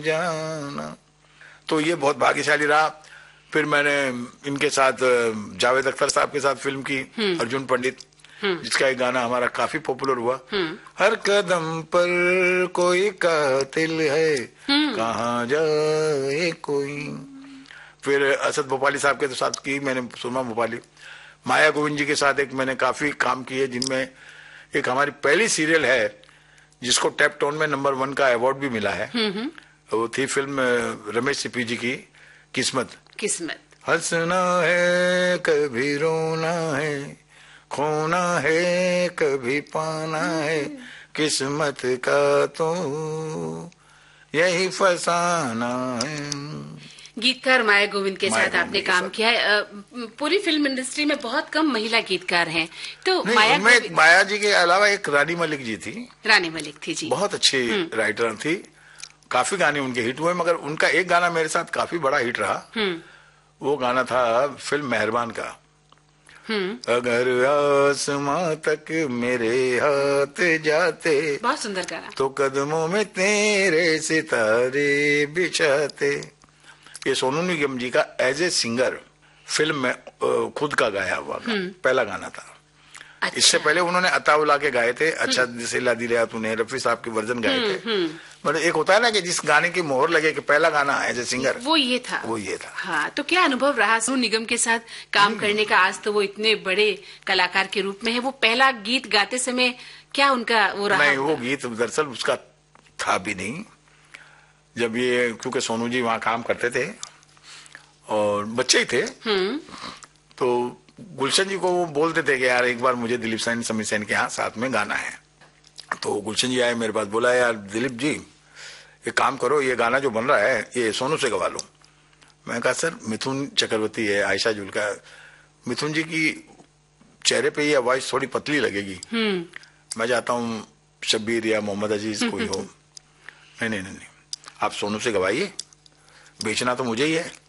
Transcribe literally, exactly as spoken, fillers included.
जाना। तो ये बहुत भाग्यशाली रहा। फिर मैंने इनके साथ जावेद अख्तर साहब के साथ फिल्म की, अर्जुन पंडित, जिसका एक गाना हमारा काफी पॉपुलर हुआ। हर कदम पर कोई कातिल है, कहाँ जाए कोई। फिर असद भोपाली साहब के साथ की मैंने सुरमा भोपाली। माया गोविंद जी के साथ एक मैंने काफी काम किए, जिनमें एक हमारी पहली सीरियल है जिसको टैप टोन में नंबर वन का अवार्ड भी मिला है। वो थी फिल्म रमेश सिप्पी जी की, किस्मत। किस्मत। हंसना है कभी रोना है, खोना है कभी पाना है, किस्मत का तो यही फसाना है। गीतकार माया गोविंद के साथ आपने काम किया है। पूरी फिल्म इंडस्ट्री में बहुत कम महिला गीतकार हैं, तो माया गोविंद... माया जी के अलावा एक रानी मलिक जी थी। रानी मलिक थी जी, बहुत अच्छी राइटर थी। काफी गाने उनके हिट हुए, मगर उनका एक गाना मेरे साथ काफी बड़ा हिट रहा। वो गाना था फिल्म मेहरबान का, अगर आसमां तक मेरे हाथ जाते। बहुत सुंदर गाना। तो कदमों में तेरे सितारे बिछाते। ये सोनू निगम जी का एज ए सिंगर फिल्म में खुद का गाया हुआ पहला गाना था। अच्छा। इससे पहले उन्होंने अताउला के गाए थे, अच्छा दिसेला दिला तूने, रफी साहब के वर्जन गाए थे। मतलब एक होता है ना कि जिस गाने की मोहर लगे कि पहला गाना एज ए सिंगर, वो ये था वो ये था। हाँ, तो क्या अनुभव रहा सोनू निगम के साथ काम करने का? आज तो वो इतने बड़े कलाकार के रूप में है, वो पहला गीत गाते समय क्या उनका वो रहा? नहीं, वो गीत दरअसल उसका था भी नहीं। जब ये, क्योंकि सोनू जी वहाँ काम करते थे और बच्चे ही थे, तो गुलशन जी को वो बोलते थे कि यार एक बार मुझे दिलीप सेन, समीर सेन के यहाँ साथ में गाना है। तो गुलशन जी आए मेरे पास, बोला यार दिलीप जी एक काम करो, ये गाना जो बन रहा है ये सोनू से गवा लो। मैं कहा सर मिथुन चक्रवर्ती है, आयशा जुल्का, मिथुन जी की चेहरे पे ये आवाज थोड़ी पतली लगेगी, मैं चाहता हूँ शब्बीर या मोहम्मद अजीज कोई हो। नहीं नहीं नहीं, आप सोनू से गवाइए, बेचना तो मुझे ही है।